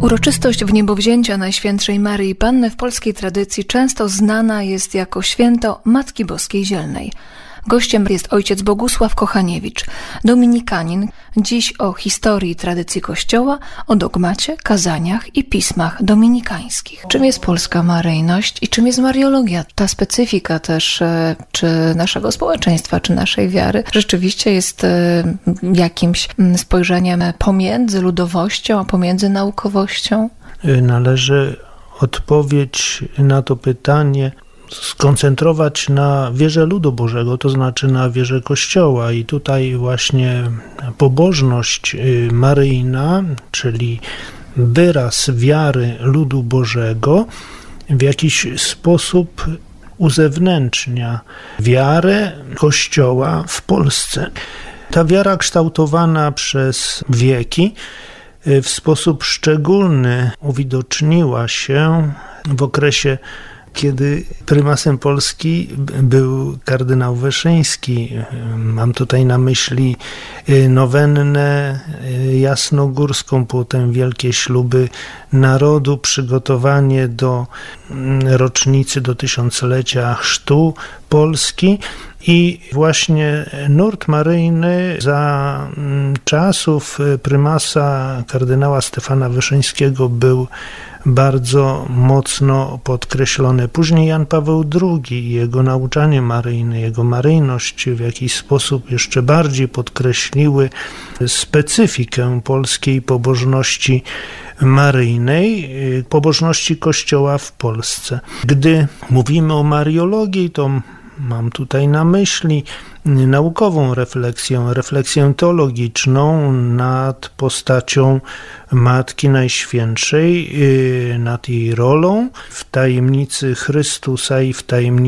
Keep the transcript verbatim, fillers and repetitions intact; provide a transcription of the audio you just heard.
Uroczystość wniebowzięcia Najświętszej Maryi Panny w polskiej tradycji często znana jest jako święto Matki Boskiej Zielnej. Gościem jest ojciec Bogusław Kochaniewicz, dominikanin, dziś o historii tradycji Kościoła, o dogmacie, kazaniach i pismach dominikańskich. Czym jest polska maryjność i czym jest mariologia? Ta specyfika też, czy naszego społeczeństwa, czy naszej wiary, rzeczywiście jest jakimś spojrzeniem pomiędzy ludowością, a pomiędzy naukowością? Należy odpowiedź na to pytanie skoncentrować na wierze ludu Bożego, to znaczy na wierze Kościoła. I tutaj właśnie pobożność maryjna, czyli wyraz wiary ludu Bożego, w jakiś sposób uzewnętrznia wiarę Kościoła w Polsce. Ta wiara kształtowana przez wieki w sposób szczególny uwidoczniła się w okresie, kiedy prymasem Polski był kardynał Wyszyński. Mam tutaj na myśli nowennę jasnogórską, potem wielkie śluby narodu, przygotowanie do rocznicy, do tysiąclecia chrztu Polski. I właśnie nurt maryjny za czasów prymasa kardynała Stefana Wyszyńskiego był bardzo mocno podkreślone. Później Jan Paweł drugi, jego nauczanie maryjne, jego maryjność w jakiś sposób jeszcze bardziej podkreśliły specyfikę polskiej pobożności maryjnej, pobożności Kościoła w Polsce. Gdy mówimy o mariologii, to mam tutaj na myśli naukową refleksję, refleksję teologiczną nad postacią Matki Najświętszej, nad jej rolą w tajemnicy Chrystusa i w tajemnicy